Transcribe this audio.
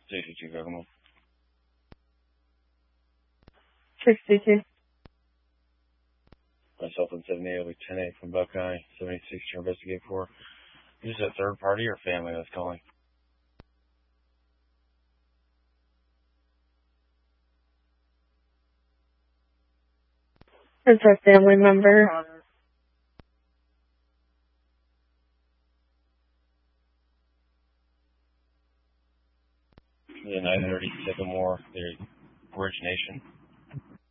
62 Kokomo. 62. Myself and 78 will be 10-8 from Buckeye. 76 to investigate for. Is this a third party or family that's calling? It's a family member. The 930 Sycamore, the origination.